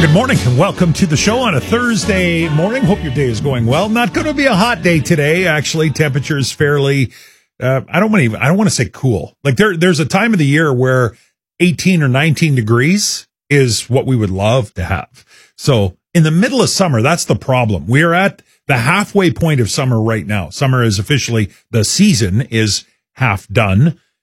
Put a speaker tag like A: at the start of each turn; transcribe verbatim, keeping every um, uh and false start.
A: good morning and welcome to the show on a Thursday morning. Hope your day is going well. Not going to be a hot day today. Actually, temperatures fairly, uh, I don't want to even, I don't want to say cool. Like there, there's a time of the year where eighteen or nineteen degrees is what we would love to have. So in the middle of summer, that's the problem. We're at the halfway point of summer right now. Summer is officially, the season is half done.